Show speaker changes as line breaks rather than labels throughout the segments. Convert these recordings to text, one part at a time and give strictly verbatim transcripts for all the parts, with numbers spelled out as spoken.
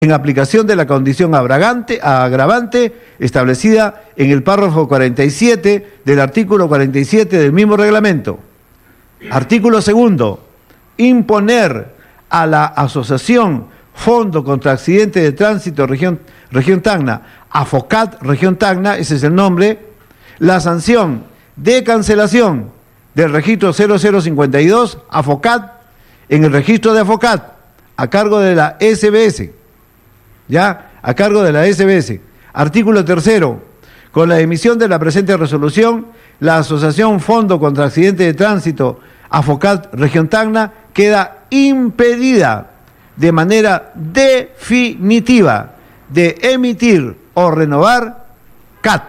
en aplicación de la condición agravante, agravante establecida en el párrafo cuarenta y siete del artículo cuarenta y siete del mismo reglamento. Artículo segundo, imponer a la Asociación Fondo contra Accidentes de Tránsito Región, Región Tacna, AFOCAT Región Tacna, ese es el nombre, la sanción de cancelación del registro cero cero cincuenta y dos AFOCAT en el registro de AFOCAT a cargo de la S B S, ya, a cargo de la S B S. Artículo tercero, con la emisión de la presente resolución, la Asociación Fondo contra Accidentes de Tránsito AFOCAT Región Tacna queda impedida de manera definitiva de emitir o renovar C A T.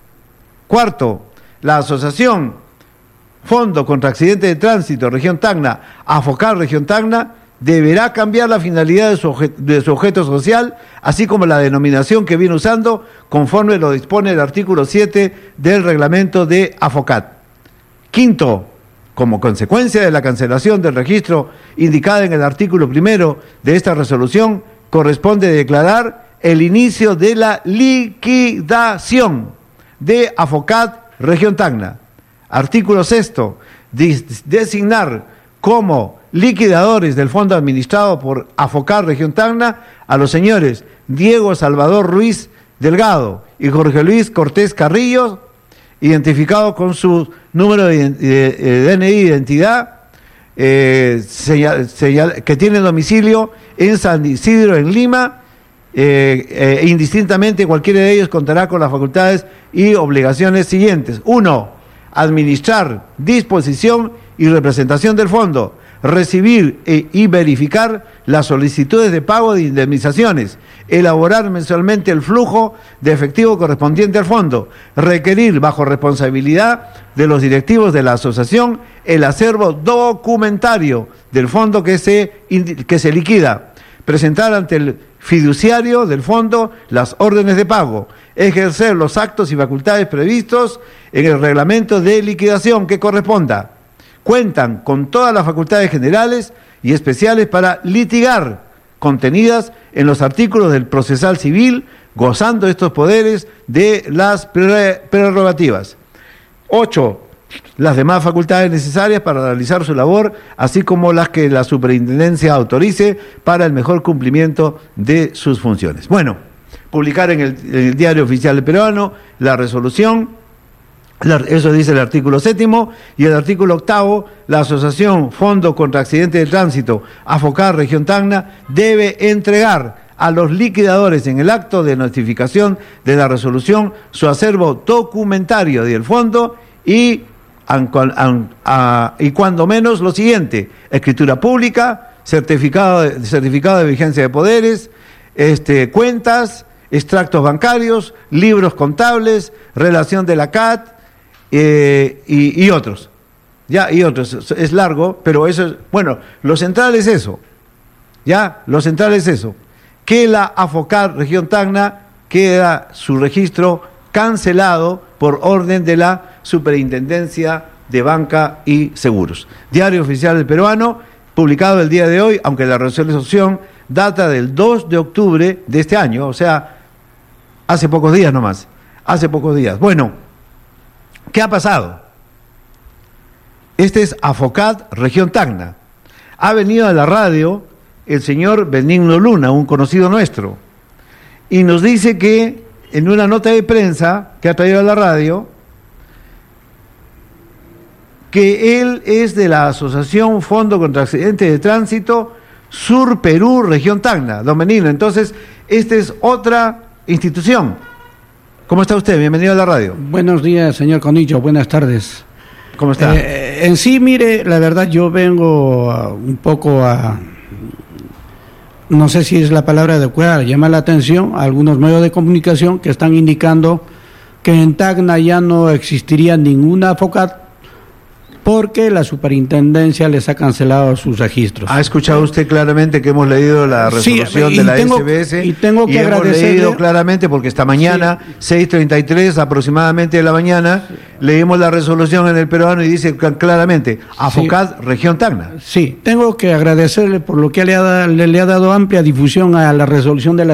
Cuarto, la Asociación Fondo contra Accidentes de Tránsito Región Tacna, AFOCAT Región Tacna, deberá cambiar la finalidad de su, objeto, de su objeto social, así como la denominación que viene usando, conforme lo dispone el artículo siete del reglamento de AFOCAT. Quinto, como consecuencia de la cancelación del registro indicada en el artículo primero de esta resolución, corresponde declarar el inicio de la liquidación de AFOCAT Región Tacna. Artículo sexto, designar como liquidadores del fondo administrado por AFOCAT Región Tacna a los señores Diego Salvador Ruiz Delgado y Jorge Luis Cortés Carrillo, identificados con su número de, de, de D N I de identidad, eh, señal, señal, que tiene domicilio en San Isidro, en Lima, eh, eh, indistintamente cualquiera de ellos contará con las facultades y obligaciones siguientes. Uno, administrar, disposición y representación del fondo, recibir e, y verificar las solicitudes de pago de indemnizaciones, elaborar mensualmente el flujo de efectivo correspondiente al fondo, requerir bajo responsabilidad de los directivos de la asociación el acervo documentario del fondo que se, que se liquida, presentar ante el fiduciario del fondo las órdenes de pago, ejercer los actos y facultades previstos en el reglamento de liquidación que corresponda. Cuentan con todas las facultades generales y especiales para litigar, contenidas en los artículos del procesal civil, gozando estos poderes de las prerrogativas. Ocho, las demás facultades necesarias para realizar su labor, así como las que la superintendencia autorice para el mejor cumplimiento de sus funciones. Bueno, publicar en el, en el Diario Oficial del Peruano la resolución, la, eso dice el artículo séptimo, y el artículo octavo, la Asociación Fondo contra Accidentes de Tránsito, AFOCAT Región Tacna, debe entregar a los liquidadores en el acto de notificación de la resolución su acervo documentario del fondo y y cuando menos lo siguiente: escritura pública, certificado de, certificado de vigencia de poderes, este, cuentas, extractos bancarios, libros contables, relación de la C A T eh, y, y otros. Ya, y otros. Es largo, pero eso es, bueno, lo central es eso. Ya, lo central es eso. Que la AFOCAT Región Tacna queda su registro cancelado por orden de la Superintendencia de Banca y Seguros. Diario Oficial del Peruano, publicado el día de hoy, aunque la resolución data del dos de octubre de este año, o sea, hace pocos días nomás, hace pocos días. Bueno, ¿qué ha pasado? Este es AFOCAT Región Tacna. Ha venido a la radio el señor Benigno Luna, un conocido nuestro, y nos dice que en una nota de prensa que ha traído a la radio, que él es de la Asociación Fondo contra Accidentes de Tránsito Sur Perú Región Tacna. Don Benigno, entonces, esta es otra institución. ¿Cómo está usted? Bienvenido a la radio.
Buenos días, señor Conillo, buenas tardes.
¿Cómo está?
Eh, en sí, mire, la verdad yo vengo a, un poco a, no sé si es la palabra adecuada, llamar la atención a algunos medios de comunicación que están indicando que en Tacna ya no existiría ninguna AFOCAT porque la superintendencia les ha cancelado sus registros.
Ha escuchado usted claramente que hemos leído la resolución
sí,
de la
tengo,
S B S
y tengo que
y hemos leído claramente porque esta mañana, sí. seis treinta y tres aproximadamente de la mañana, sí. leímos la resolución en el peruano y dice claramente, AFOCAD, sí. región Tacna.
Sí, tengo que agradecerle por lo que le ha, le, le ha dado amplia difusión a la resolución de la